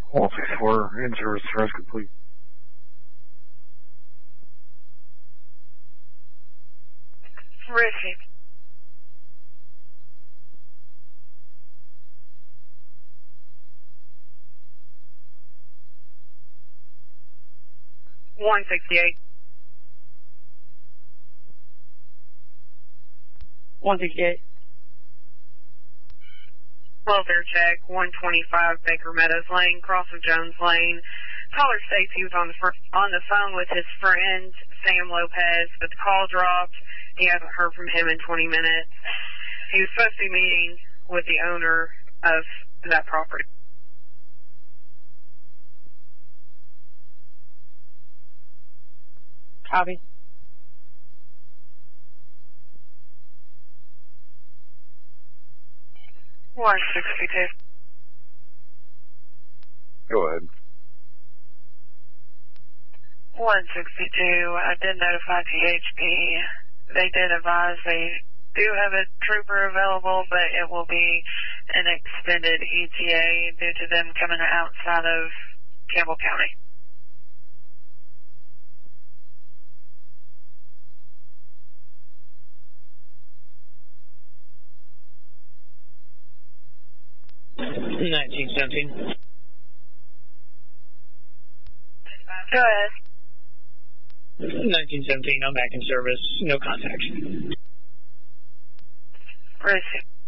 All 64 in service, arrest complete. Receive. $168. 168. Welfare check, 125 Baker Meadows Lane, cross of Jones Lane. Caller states he was on the phone with his friend, Sam Lopez, but the call dropped. He hasn't heard from him in 20 minutes. He was supposed to be meeting with the owner of that property. Copy. $162. Go ahead. 162. I did notify THP. They did advise they do have a trooper available, but it will be an extended ETA due to them coming outside of Campbell County. $1917. Go ahead. 1917, I'm back in service. No contact. Receive.